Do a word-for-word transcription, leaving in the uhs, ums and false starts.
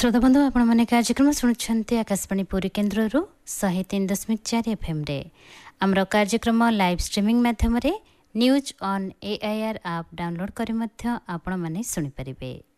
श्रोता बंधु आपण माने कार्यक्रम शुणुंट आकाशवाणी पुरी केन्द्र शहे तीन दशमिक चार एफएम रे आमर कार्यक्रम लाइव स्ट्रीमिंग माध्यम न्यूज ऑन एआईआर आप डाउनलोड करी मध्य आपण माने सुनि परिबे।